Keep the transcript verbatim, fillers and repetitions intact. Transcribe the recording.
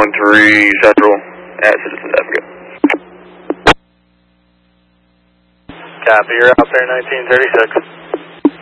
one three Central at Citizens Advocate. Copy, you're out there, nineteen thirty-six.